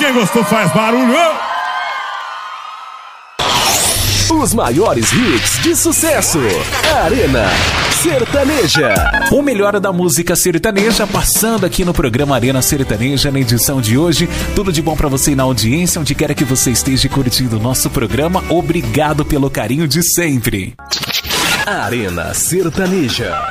Quem gostou faz barulho. Os maiores hits de sucesso. Arena Sertaneja. O melhor da música sertaneja passando aqui no programa Arena Sertaneja na edição de hoje. Tudo de bom pra você na audiência, onde quer que você esteja curtindo o nosso programa. Obrigado pelo carinho de sempre. Arena Sertaneja.